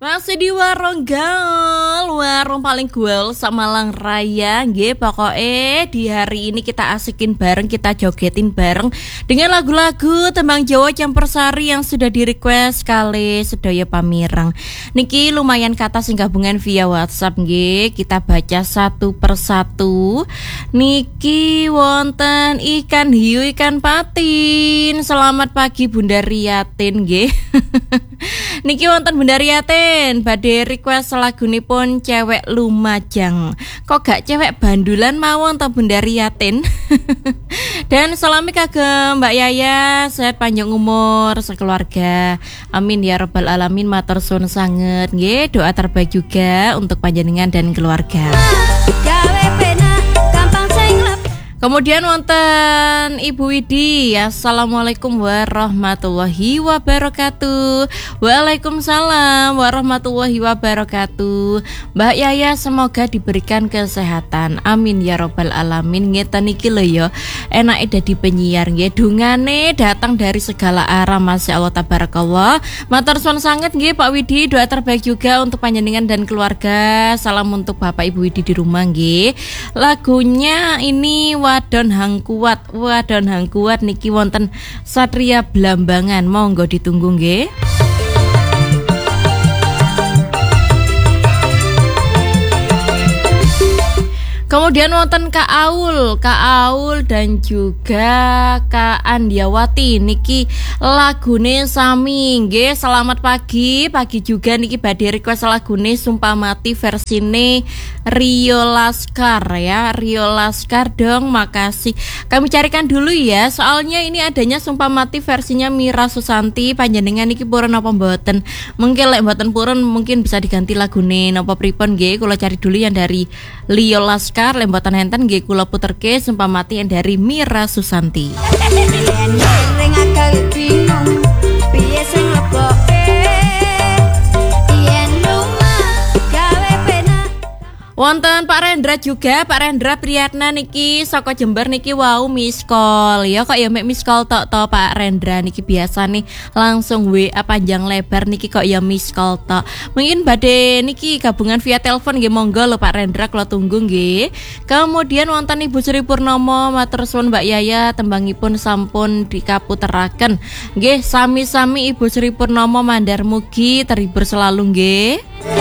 Masih di warung gaul, warung paling gaul Malang Raya. Nggih, pokoknya di hari ini kita asikin bareng, kita jogetin bareng dengan lagu-lagu tembang Jawa Campursari yang sudah di request kali sedaya pamirang. Niki lumayan kata sing gabungan via WhatsApp nggih, kita baca satu persatu. Niki wonten ikan hiu ikan patin. Selamat pagi Bunda Riatin nggih. Niki wonten Bunda Riatin badhe request lagunipun Cewek Lumajang. Kok gak cewek bandulan mawon ta Bunda Riatin? Dan salami kagem Mbak Yaya, sehat panjang umur sekeluarga. Amin ya rabbal alamin, matur suwun sanget nggih. Doa terbaik juga untuk panjenengan dan keluarga. Kemudian wonten Ibu Widi, assalamualaikum warahmatullahi wabarakatuh. Waalaikumsalam warahmatullahi wabarakatuh. Mbak Yaya semoga diberikan kesehatan. Amin ya robbal alamin. Ngeten iki lho ya, enake dadi penyiar nggih, dungane datang dari segala arah. Masya Allah tabarakallah. Matur suwun sanget nggih Pak Widi, doa terbaik juga untuk panjenengan dan keluarga. Salam untuk Bapak Ibu Widi di rumah nggih. Lagunya ini Wadon Hangkuat, Wadon Hangkuat niki wonten Satria Blambangan, monggo ditunggu nggih. Kemudian wonten Kak Aul dan juga Kak Andiawati niki lagune sami nggih. Selamat pagi juga niki badhe request lagune Sumpah Mati versine Rio Laskar ya. Rio Laskar dong, makasih. Kami carikan dulu ya, soalnya ini adanya Sumpah Mati versinya Mira Susanti. Panjenengan niki purun apa mboten? Mungkin lek mboten purun mungkin bisa diganti lagune napa pripun nggih. Kula cari dulu yang dari Rio Laskar, lembatan henten nggih kula puterke Sumpah Mati yang dari Mira Susanti. Wonten Pak Rendra juga, Pak Rendra Priyatna niki saka Jember niki wau miss call. Ya kok ya mek miss call tok to Pak Rendra niki biasa nih langsung WA panjang lebar niki kok ya miss call tok. Mungkin badhe niki gabungan via telepon nggih, monggo lho Pak Rendra kula tunggu nggih. Kemudian wonten Ibu Sri Purnomo, matur suwun Mbak Yaya, tembangipun sampun dikaputeraken. Nggih, sami-sami Ibu Sri Purnomo mandar mugi terhibur selalu nggih.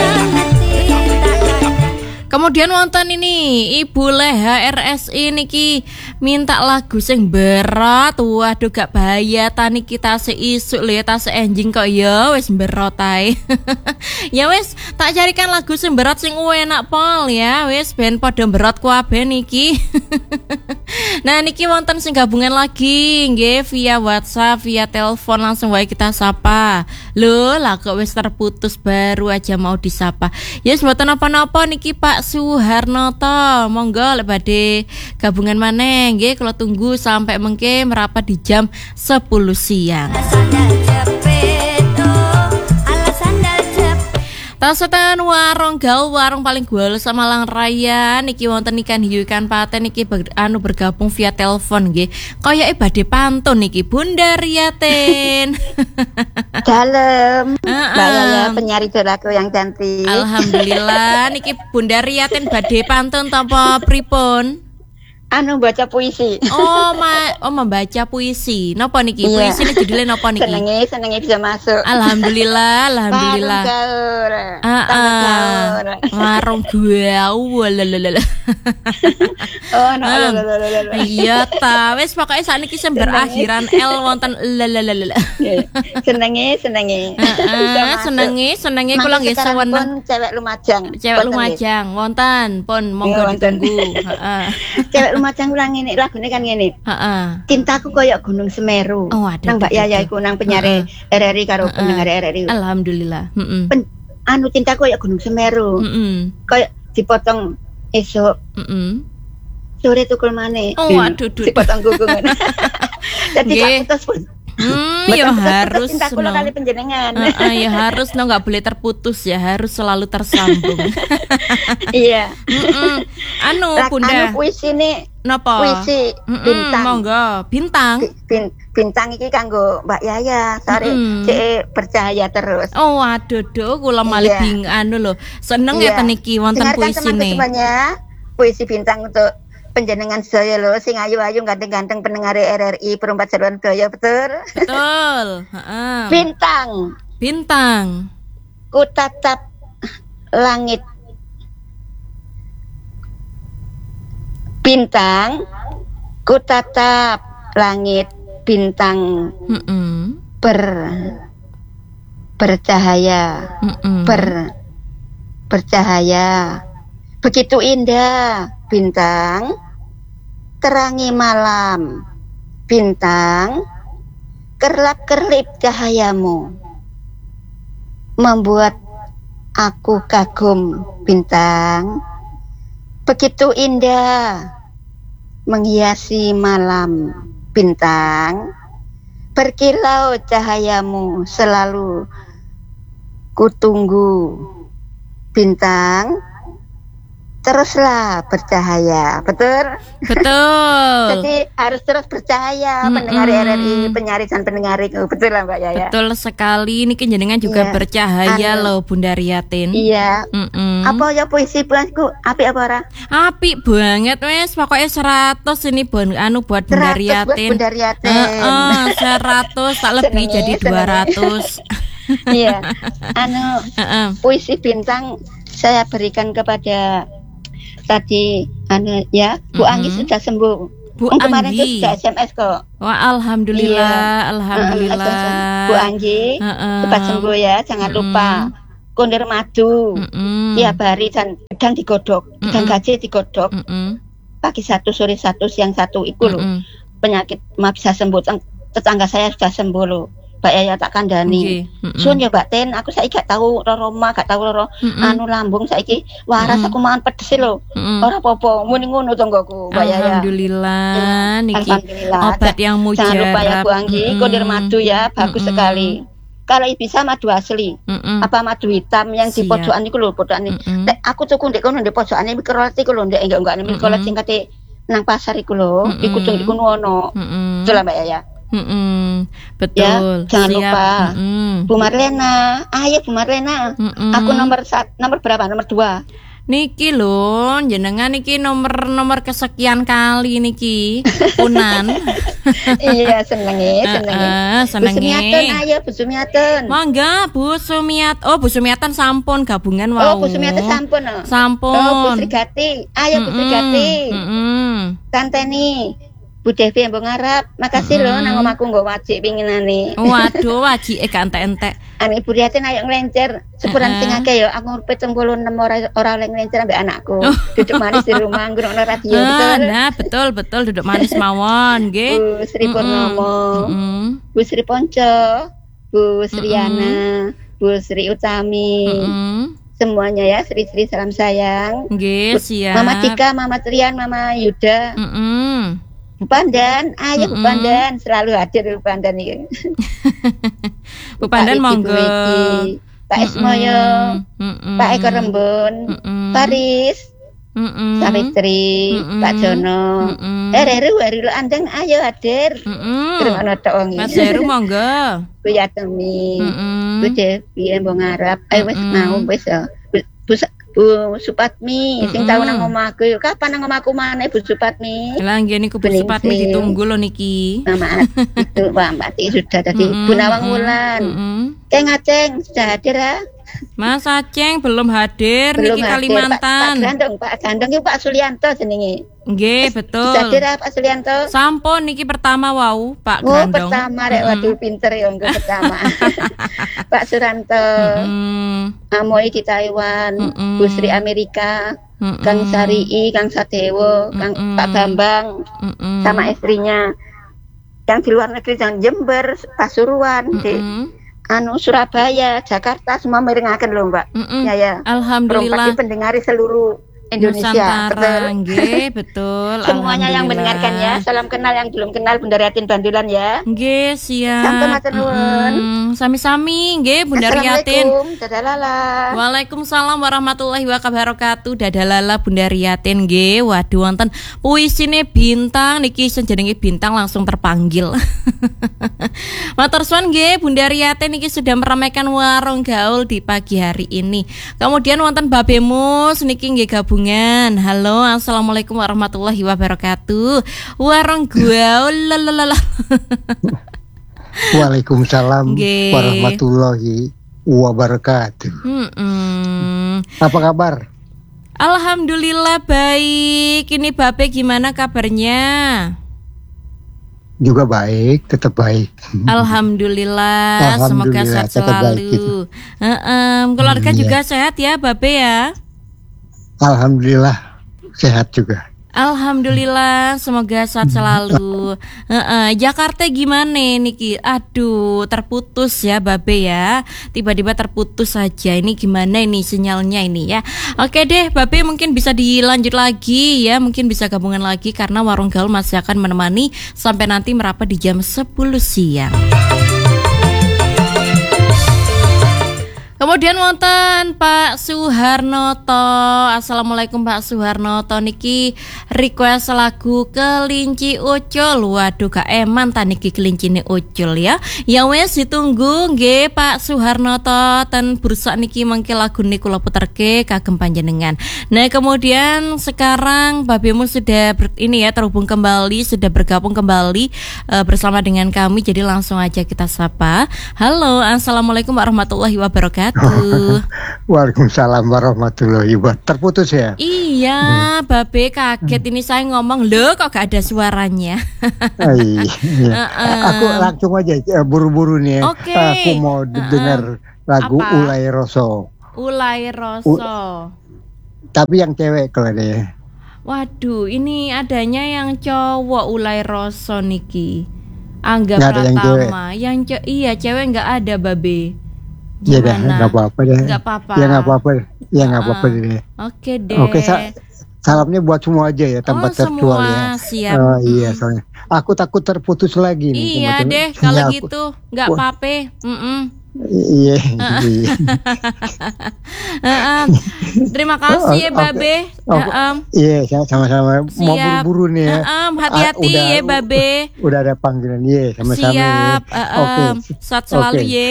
Kemudian wonten ini Ibu Leha RSI niki minta lagu sing berat. Waduh gak bahaya tani kita seisuk lho ya, tas enjing kok ya wis berat ae. Ya wis tak carikan lagu sing berat sing enak pol ya. Wis ben padha berat kabeh niki. Nah niki wonten sing gabungan lagi nggih via WhatsApp, via telepon, langsung wae kita sapa. Lho lah kok wis terputus baru aja mau disapa. Ya yes, mboten apa-apa niki Pak Suharnoto, monggo lek badhe gabungan maneh nggih kula tunggu sampai mengke merapat di jam 10 siang. Tasetan warung gaul, warung paling gaul Malang Raya niki wonten ikan hiu ikan paten niki bergabung via telepon nggih. Koyoke badhe pantun niki Bunda Riatin. Dalem. Mbak penyanyi dolaku yang cantik. Alhamdulillah niki Bunda Riatin badhe pantun apa pripun? Baca puisi. Oh, membaca puisi. Napa niki? Iya. Puisi ini judulnya napa niki? Senenge bisa masuk. Alhamdulillah. Warung gaul. Lalalala. Oh, iya ta. Wis pokoke sakniki sing berakhiran L wonten lalalala. Senenge. Senenge kula nggih seneng. Cewek Lumajang. Cewek Lumajang wonten pun monggo ditunggu. Heeh. Cewek Lumajang ulang ini lagune kan ngene. Heeh. Cintaku koyo Gunung Semeru. Oh, nang Mbak Yaya iku nang penyiar RRI karo pendengar RRI. Alhamdulillah. Cintaku koyo Gunung Semeru. Koyo dipotong esuk. Sore tukul maneh. Oh, waduh. Dipotong gugung. Jadi tak putus pun. Ya harus cinta kula kali panjenengan. Ya harus nggak boleh terputus ya, harus selalu tersambung. Iya. Anu Bunda. Puisi ini napa? Puisi bintang. Monggo, bintang. Bintang iki kanggo Mbak Yaya, sare cek bercahaya terus. Oh, aduh kula malih anu lho. Seneng ya niki wonten puisine. Semuanya puisi bintang untuk penjenengan saya lho sing ayu-ayu ganteng-ganteng pendengar RRI Perumpat Seruan Daya, betul? Betul, Bintang. Ku tatap langit. Bintang, ku tatap langit, bintang bercahaya, bercahaya. Begitu indah bintang, terangi malam, bintang, kerlap-kerlip cahayamu, membuat aku kagum, bintang. Begitu indah menghiasi malam, bintang, berkilau cahayamu selalu kutunggu, bintang, teruslah bercahaya, betul? Jadi harus terus bercahaya pendengar RRI, penyaris dan pendengar itu, betul lah Mbak Yaya? Betul sekali, ini jenengan juga bercahaya loh Bunda Riatin. Iya. Apa ya puisi bulanku? Apik apa ora? Apik banget wes, pokoknya 100 ini buat Bunda Riatin. 100 tak lebih jadi 200. Iya. Puisi bintang saya berikan kepada tadi Bu Anggi sudah sembuh. Kemarin itu sudah SMS kok. Wah, alhamdulillah. Bu Anggi cepat sembuh ya, jangan lupa kondir madu tiap hari dan gedang digodok, gedang gaji digodok. Pagi 1, sore 1, siang 1 itu loh. Penyakit mah bisa sembuh. Tetangga saya sudah sembuh loh. Mbak Yaya tak kandani. Sun ya Mbak Ten, aku saiki gak tahu roma, gak tahu anu lambung saiki waras aku mangan pedes lho. Ora apa-apa, muni ngono tonggoku Mbak Yaya. Alhamdulillah niki obat yang mujarab. Jangan lupa ya Bu Anggi, kondir madu ya, bagus sekali. Kalau bisa madu asli. Apa madu hitam yang di pojokan iku lho, pojokan. Aku tuku ndek kono ndek pojokane mikrolet iku lho, ndek enggak mikrolet sing kate nang pasar iku lho, iku kuno ono. Betul Mbak Yaya. Betul. Ya, jangan lupa. Bu Marlena, ayo Bu Marlena. Aku nomor berapa? Nomor 2. Niki lho, jenengan niki nomor kesekian kali niki. Punan. Iya, senenge. Bu Sumiaten, ayo Bu Sumiaten. Mangga Bu Sumiat. Oh, Bu Sumiaten sampun gabungan wau. Oh, Bu Sumiaten sampun. Sampun. Oh, Bu Srigati. Ayo Bu Srigati. Tanteni. Bu Devi yang ngarap, makasih loh nang omahku nggo wajik pinginane. Waduh, wajike gak entek-entek. Ani Bu Riatin ayo nglencer, sepuran sing akeh ya. Aku urip 76 ora oleh nglencer ambek anakku. Duduk manis di rumah ngrungokno radio, betul. Nah, betul duduk manis mawon, nggih. Bu Sri Purnomo, Bu Sri Ponco, Bu Sriana, Bu Sri Utami. Semuanya ya, Sri salam sayang. Nggih, siap. Mama Tika, Mama Trian, Mama Yuda. Bu Pandan, ayo Bu Pandan, selalu hadir Bu Pandan iki. Bu Pandan monggo. Pak Ismoyo, Pak Eko Rembun, Paris, Savitri, Pak Jono. Heru andeng ayo hadir. Terima tok wong iki. Mas Heru monggo. Bu Yatemi, Bu Devi embong ngarap. Ayo wis mau wis. Bu Supatmi, sing tau nang omahku. Kapan nang omahku maneh Bu Supatmi? Lah nggih niku Bu Supatmi ditunggu lho niki. Mama itu Mbak Ati sudah tadi. Bu Nawang Wulan. Keng Aceng sudah hadir ya? Mas Aceng belum hadir niki Kalimantan. Pak Gandong itu Pak Sulianto jenenge. Nggih, betul. Sudah hadir Pak Sulianto? Sampun niki pertama wau, Pak Gandong. Oh, pertama rek waduh pinter ya engko pertama. Pak Suranto. Amoy di Taiwan, Bu Sri Amerika, Kang Sarii, Kang Sadewo, Pak Bambang, sama istrinya. Yang di luar negeri, yang Jember, Pasuruan, di Surabaya, Jakarta, semua miringaken lho Mbak. Ya. Alhamdulillah. Pendengari seluruh Indonesia. Nggih, betul. Semuanya yang mendengarkan ya. Salam kenal yang belum kenal Bunda Riatin Bandulan ya. Nggih, siap. Sampun matur nuwun. Sami-sami nggih Bunda Riatin. Assalamualaikum. Dadah lala. Waalaikumsalam warahmatullahi wabarakatuh. Dadah lala Bunda Riatin nggih. Waduh wonten puisine Bintang niki jenenge Bintang langsung terpanggil. Matur suwun nggih Bunda Riatin niki sudah meramaikan warung gaul di pagi hari ini. Kemudian wonten Babe Mus niki nggih gabungan. Halo, assalamualaikum warahmatullahi wabarakatuh. Warung gaul lalalala. Waalaikumsalam warahmatullahi wabarakatuh. Apa kabar? Alhamdulillah baik. Ini Babe gimana kabarnya? Juga baik, tetap baik. Alhamdulillah, semoga sehat selalu. Keluarga juga sehat ya, Babe ya. Alhamdulillah sehat juga. Alhamdulillah, semoga sehat selalu. Jakarta gimana niki? Aduh, terputus ya Babe ya. Tiba-tiba terputus saja. Ini gimana ini sinyalnya ini ya? Oke deh, Babe mungkin bisa dilanjut lagi ya. Mungkin bisa gabungan lagi karena warung gaul masih akan menemani sampai nanti merapat di jam 10 siang. Kemudian wonten Pak Suharnoto. Assalamualaikum Pak Suharnoto niki request lagu Kelinci Ucul. Waduh gak eman ta niki kelincine Ucul ya. Ya wes ditunggu nggih Pak Suharnoto ten bursa niki mangke lagune kula puterke kagem panjenengan. Nah, kemudian sekarang Babemu sudah ini ya terhubung kembali, sudah bergabung kembali bersama dengan kami. Jadi langsung aja kita sapa. Halo, assalamualaikum warahmatullahi wabarakatuh. Waalaikumsalam warahmatullahi wabarakatuh. Terputus ya? Iya, Babe kaget ini saya ngomong loh kok gak ada suaranya. Iya. Aku langsung aja buru-buru nih. Okay. Aku mau dengar lagu apa? Ulay Roso. Ulay Roso. Tapi yang cewek kalau ada ya. Waduh, ini adanya yang cowok Ulay Roso niki. Angga Pratama. Yang iya cewek nggak ada Babe. Ya dah, nggak apa-apa deh. Nggak apa-apa. Ya nggak apa-apa. Ya nggak apa-apa deh. Oke deh. Oke, salamnya buat semua aja ya, tempat virtual ya. Siap. Iya, soalnya aku takut terputus lagi nih. Iya deh, kalau gitu nggak apa-apa. Iya. Terima kasih ya Babe. Iya, sama-sama. Mau buru-buru nih ya. Hati-hati ya Babe. Udah ada panggilan ya, sama-sama. Siap. Oke. Sehat selalu ya.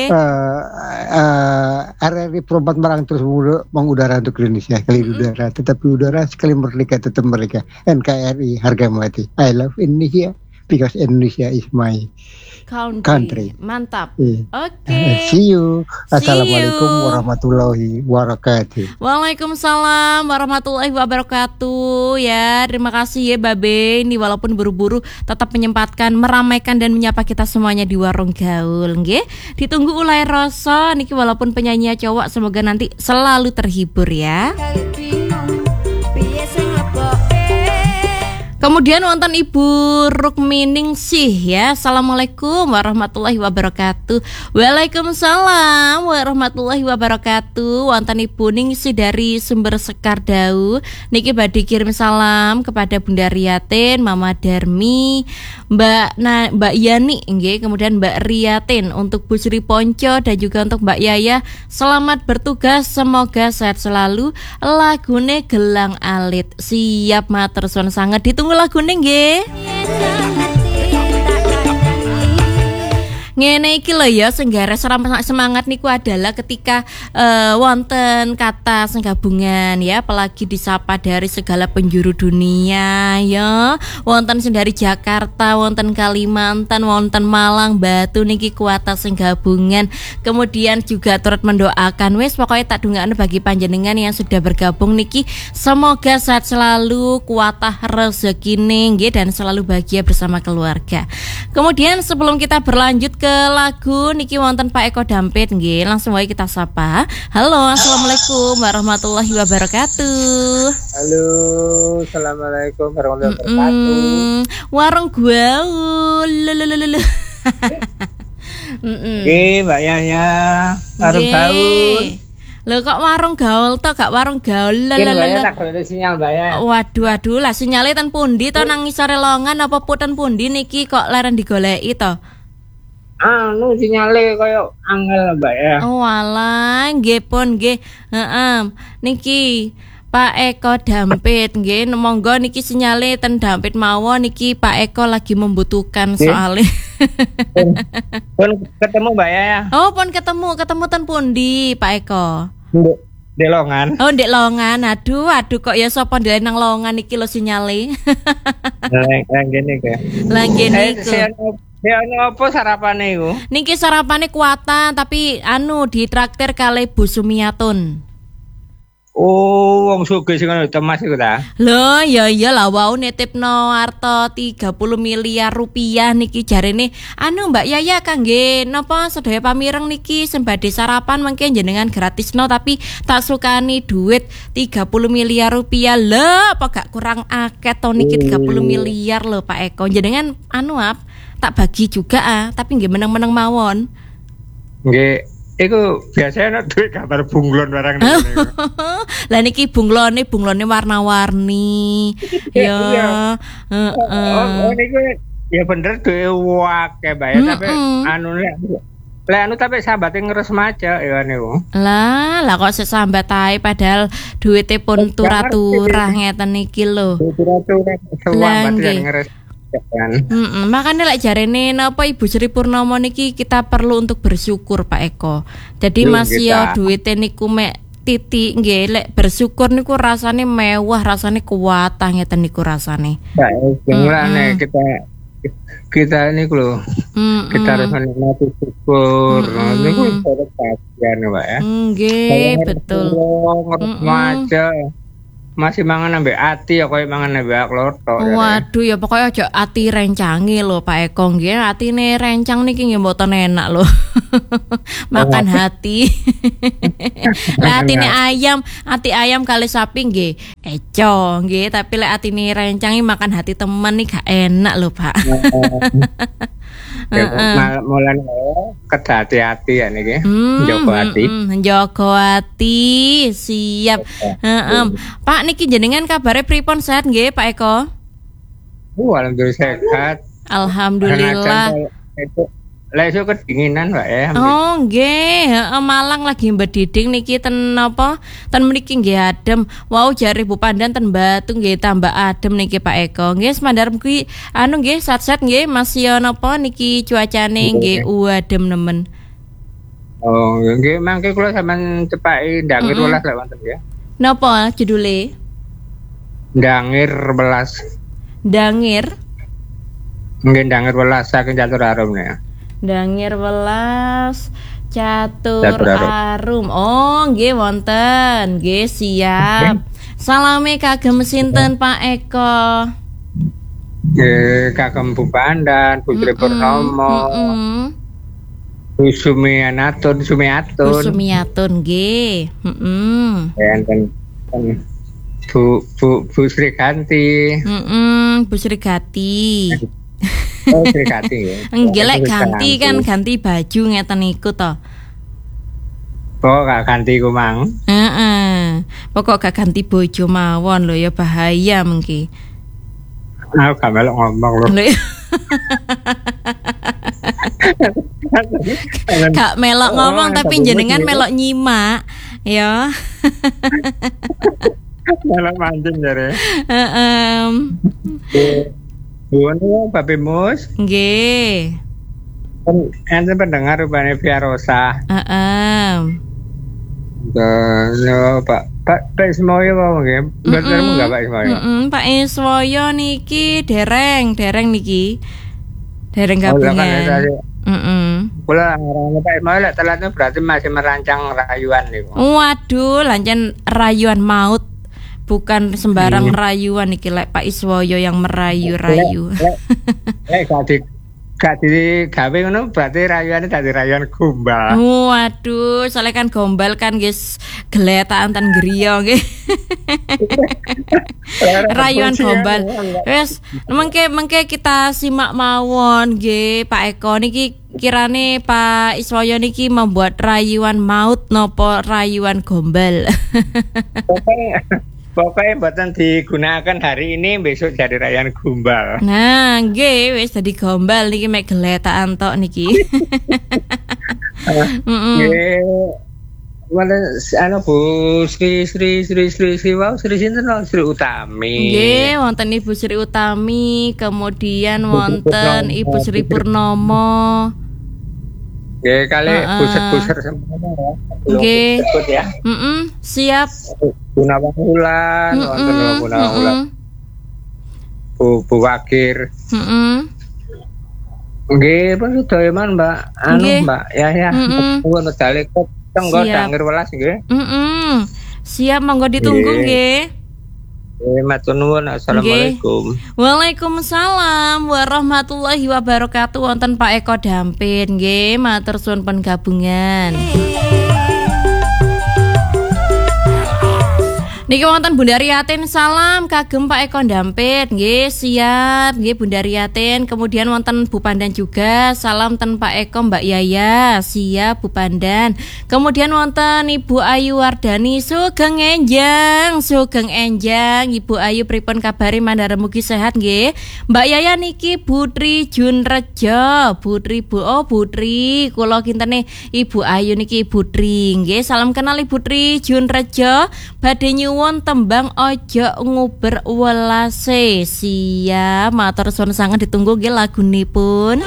RRI Perempat Marang terus mengudara untuk Indonesia. Sekali udara, tetapi udara sekali merdeka tetap merdeka. NKRI harga mati. I love Indonesia because Indonesia is my country. Mantap. Oke. Okay. See you. Assalamualaikum warahmatullahi wabarakatuh. Waalaikumsalam warahmatullahi wabarakatuh. Ya, terima kasih ya Babe. Ini walaupun buru-buru tetap menyempatkan meramaikan dan menyapa kita semuanya di warung gaul, nggih. Ditunggu Ulay Roso niki walaupun penyanyi cowok semoga nanti selalu terhibur ya. Kemudian wonten Ibu Rukminingsih ya. Assalamualaikum warahmatullahi wabarakatuh. Waalaikumsalam warahmatullahi wabarakatuh. Wonten Ibu Ningsih dari Sumber Sekar Dau. Niki badhe kirim salam kepada Bunda Riatin, Mama Darmi, Mbak Yani nggih, kemudian Mbak Riatin, untuk Bu Sri Ponco dan juga untuk Mbak Yaya. Selamat bertugas, semoga sehat selalu. Lagune Gelang Alit. Siap matur suwun sanget. Ditunggu lagune nggih. Ngene iki lho ya sing gares semangat niku adalah ketika wonten kata sing gabungan ya, apalagi disapa dari segala penjuru dunia ya. Wonten sing dari Jakarta, wonten Kalimantan, wonten Malang, Batu niki kuata sing gabungan. Kemudian juga turut mendoakan wis pokoknya tak dungakno bagi panjenengan yang sudah bergabung niki semoga sehat selalu, kuatah rezekine nggih dan selalu bahagia bersama keluarga. Kemudian sebelum kita berlanjut ke lagu niki wonten Pak Eko Dampit nggih, langsung wae kita sapa. Halo, assalamualaikum warahmatullahi wabarakatuh. Halo, assalamualaikum warahmatullahi wabarakatuh. Warung gaul. Nggih, Mbak Yaya, warung gaul. Lho kok warung gaul to, gak warung gaul. Tak golek sinyal, Mbak ya. Waduh, lah sinyale ten pundi to, nang ngisore longan apa puten pundi niki kok leren digoleki to? Anu sinyale koyo angel, Mbak ya. Oh alah, nggih pun nggih. Heeh. Niki Pak Eko Dampit nggih, monggo niki sinyale ten Dampit mawon niki Pak Eko lagi membutuhkan soalnya. Pun ketemu Mbak ya. Oh, pun ketemu ten pundi Pak Eko? Ndek Longan. Oh, ndek Longan. Aduh kok ya sapa ndek nang Longan iki lho sinyale. Lah ngene iki. Lah ngene iku. Ya apa sarapane iku? Niki sarapane kuatan tapi anu ditraktir kali Bu Sumiatun. Oh, wong sugih sing ngono Mas iku ta. Lho, ya lah wau nitipno arta 30 miliar rupiah niki jarene anu Mbak Yaya kangge napa sedaya pamireng niki sembade sarapan mengke jenengan gratisno tapi tak sukani duit 30 miliar rupiah. Lho, apa gak kurang akeh to niki 30 miliar lho Pak Eko. Jenengan anu tak bagi juga tapi nggih meneng-meneng mawon. Nggih. Iku biasanya duit gambar bunglon barang niku. Lah niki bunglone warna-warni. Ya. Oh, niku ya bener duit akeh bae tapi anu tapi sambate ngeres maca ya niku. Lah kok sesambat ae padahal duwite pun turah-turah ngeten iki lho. Turah-turah sesambat ngeres. Makanya lek jarene napa Ibu Sri Purnomo niki kita perlu untuk bersyukur Pak Eko. Jadi masih ya duwite niku mek titik nggih lek bersyukur niku rasane mewah, rasane kuwatah ngeten niku rasane. Baik, kita niku lho. Kita harus menikmati syukur. Niku bagian Pak ya. Nggih, betul. Maca masih mangan ambek ati ya koyo mangan ambek klothok. Waduh ya pokoknya aja ati rencangi lho Pak Eko nggih. Atine rencang niki nggih mboten enak lho. Makan hati. Lah atine ayam, ati ayam kali sapi nggih eco nggih, tapi lek atine rencangi makan hati temen nih gak enak lho Pak. Mulane hati-hati ya niki. Njogo hati, siap. Pak niki jenengan kabare pripun sehat nggih Pak Eko? Alhamdulillah sehat. Alhamdulillah. Lek iso kedinginan Pak ya. Oh nggih, Malang lagi mbediding niki ten napa? Ten mriki nggih adem. Wau jare Bu Pandan ten Batu nggih tambah adem niki Pak Eko. Nggih semandar kuwi anu nggih sat-sat nggih masih napa niki cuacane nggih adem nemen. Oh nggih mangke kula sampean cepaki Ndangir 12 lek wonten nggih. Napa judule? Ndangir 12. Ndangir? Nggih Ndangir 12 saking Catur Harum ya. Ndangir 12 Catur Harum. Oh, nggih wonten. Nggih siap. Salame kagem sinten Pak Eko? Kagem Bu Pandan, Bu Sri Purnomo. Bu Sumiatun nggih. Enten Bu Sri Ganti. Bu Sri Gati. Oh, Sri Gati ya. Nggih lek ganti kan ganti baju ngeten niku to. Kok gak ganti ku mang? Pokok gak ganti bojo mawon lho ya bahaya mengki. Aku gak melok ngomong lho. Gak melok ngomong tapi jenengan melok nyimak ya. Melok mancing jare. Bukan Babe Mus. Nggih. Enten pendengar rupane Via Rosa. Pak Ismoyo mau nggih. Benermu enggak Pak Ismoyo? Pak Ismoyo niki dereng niki. Dereng gabungan. Kula ngarane Pak Ismoyo lek telatnya berarti masih merancang rayuan niku. Waduh, lancen rayuan maut. Bukan sembarang rayuan iki lek Pak Iswoyo yang merayu-rayu. gak digawe ngono berarti rayuane dadi rayuan gombal. Waduh, soalnya kan gombal kan guys geletaan tan griya nggih. Rayuan gombal. Wes, mengke kita simak mawon nggih Pak Eko niki kirane Pak Iswoyo niki membuat rayuan maut nopo rayuan gombal. Pokoknya buatan digunakan hari ini besok jadi rayuan gombal. Nah, nggih wis dadi gombal niki mek geletaan tok niki. Nggih. Mana anu Bu Sri wow Sri sinten Sri Utami. Nggih, wonten Ibu Sri Utami, kemudian wonten Ibu Sri Purnomo. Nggih, kali buser-buser semono ya. Nggih. Ya. Siap. Gunawan Wulan, wonten Gunawan Wulan. Bu Wakir. Nggih, pun sedaya man Mbak. Mbak, ya. Ngono dalek tenggo dangir welas nggih. Siap, monggo ditunggu nggih. Matur nuwun. Assalamualaikum. Waalaikumsalam warahmatullahi wabarakatuh. Wonten Pak Eko Dampit nggih, matur suwun penggabungan. Niki wonten Bunda Riyatin, salam kagem Pak Eko Dampit nggih, siap nggih Bunda Riyatin. Kemudian wonten Bu Pandan juga, salam ten Pak Eko Mbak Yaya, siap Bu Pandan. Kemudian wonten Ibu Ayu Wardani, sugeng enjang Ibu Ayu pripun kabari mandhara mugi sehat nggih. Mbak Yaya niki Putri Junrejo, Putri kula kintene Ibu Ayu niki Putri nggih. Salam kenal Ibu Putri Junrejo, badhe nyuwun tembang ojo nguber welase. Siap, matur suwun sanget ditunggu nggih lagunipun.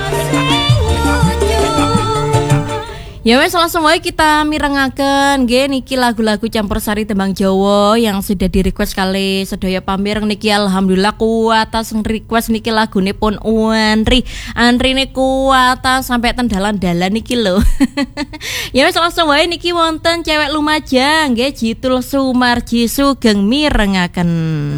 Ya wes langsung wae kita mirengaken nggih niki lagu-lagu campursari tembang Jawa yang sudah di-request kali sedaya pamireng niki alhamdulillah kuwata sing request niki lagune pun Andri ne kuwata sampai ten dalan-dalan niki lho. Ya wes langsung wae niki wonten cewek lumajang nggih Jitul Sumarji sugeng mirengaken.